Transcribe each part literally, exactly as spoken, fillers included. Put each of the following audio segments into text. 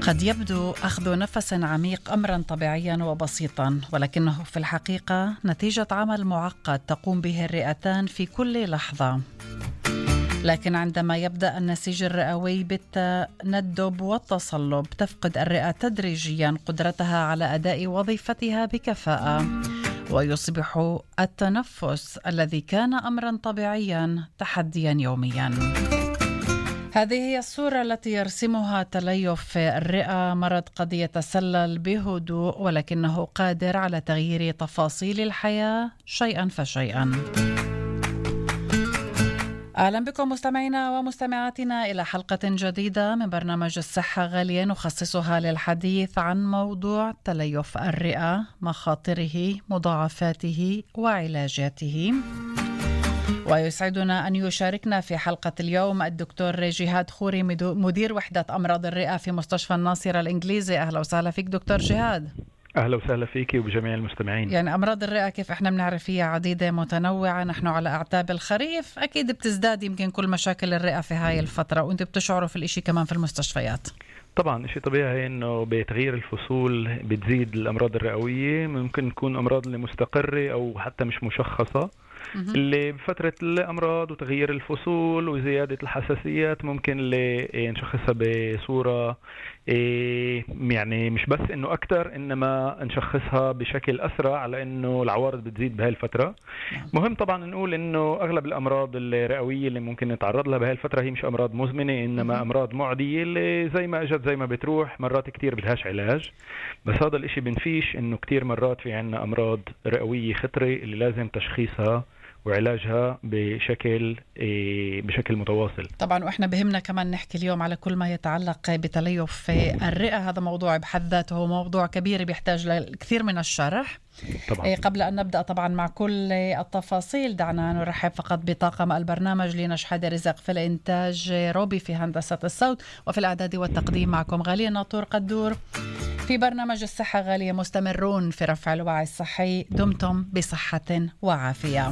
قد يبدو أخذ نفس عميق أمرا طبيعيا وبسيطا، ولكنه في الحقيقة نتيجة عمل معقد تقوم به الرئتان في كل لحظة. لكن عندما يبدأ النسيج الرئوي بالتندب والتصلب، تفقد الرئة تدريجيا قدرتها على أداء وظيفتها بكفاءة، ويصبح التنفس الذي كان أمرا طبيعيا تحديا يوميا. هذه هي الصورة التي يرسمها تليف الرئة، مرض قد يتسلل بهدوء ولكنه قادر على تغيير تفاصيل الحياة شيئا فشيئا. أهلا بكم مستمعينا ومستمعاتنا إلى حلقة جديدة من برنامج الصحة غالية، نخصصها للحديث عن موضوع تليف الرئة، مخاطره، مضاعفاته وعلاجاته. ويسعدنا أن يشاركنا في حلقة اليوم الدكتور جهاد خوري، مدير وحدة أمراض الرئة في مستشفى الناصرة الإنجليزي. أهلا وسهلا فيك دكتور جهاد. أهلا وسهلا فيك وبجميع المستمعين. يعني أمراض الرئة كيف إحنا بنعرف هي عديدة متنوعة، نحن على أعتاب الخريف، أكيد بتزداد يمكن كل مشاكل الرئة في هاي الفترة، وأنت بتشعروا في الإشي كمان في المستشفيات. طبعا شيء طبيعي انه بتغيير الفصول بتزيد الامراض الرئويه، ممكن تكون امراض اللي مستقره او حتى مش مشخصه، اللي بفتره الامراض وتغيير الفصول وزياده الحساسيات ممكن اللي نشخصها بصوره يعني مش بس انه اكثر، انما نشخصها بشكل اسرع لانه العوارض بتزيد بهاي الفتره. مهم طبعا نقول انه اغلب الامراض الرئويه اللي ممكن نتعرض لها بهاي الفتره هي مش امراض مزمنه، انما امراض معديه اللي زي ما اجت زي ما بتروح، مرات كتير بدهاش علاج. بس هذا الاشي بنفيش انه كتير مرات في عنا امراض رئويه خطره اللي لازم تشخيصها وعلاجها بشكل بشكل متواصل. طبعا واحنا بهمنا كمان نحكي اليوم على كل ما يتعلق بتليف الرئة، هذا موضوع بحد ذاته موضوع كبير بيحتاج لكثير من الشرح. طبعا. قبل أن نبدأ طبعا مع كل التفاصيل، دعنا نرحب فقط بطاقم البرنامج. لينا شحادة رزق في الإنتاج، روبي في هندسة الصوت، وفي الإعداد والتقديم معكم غالية ناطور قدور. في برنامج الصحة غالية مستمرون في رفع الوعي الصحي، دمتم بصحة وعافية.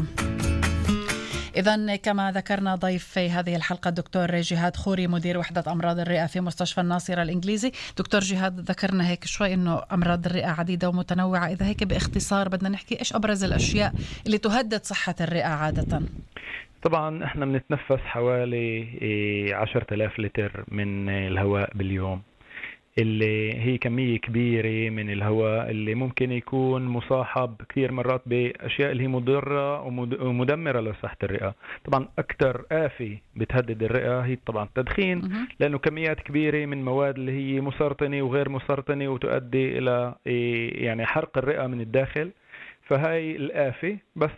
إذن كما ذكرنا، ضيف في هذه الحلقة الدكتور جهاد خوري، مدير وحدة أمراض الرئة في مستشفى الناصرة الإنجليزي. دكتور جهاد، ذكرنا هيك شوي إنه أمراض الرئة عديدة ومتنوعة، إذا هيك باختصار بدنا نحكي إيش أبرز الأشياء اللي تهدد صحة الرئة عادة؟ طبعا إحنا بنتنفس حوالي عشرة آلاف لتر من الهواء باليوم، اللي هي كمية كبيرة من الهواء اللي ممكن يكون مصاحب كثير مرات بأشياء اللي هي مضرة ومدمرة لصحة الرئة. طبعا أكثر آفة بتهدد الرئة هي طبعا التدخين، لأنه كميات كبيرة من مواد اللي هي مسرطنة وغير مسرطنة وتؤدي إلى يعني حرق الرئة من الداخل. فهاي الآفة. بس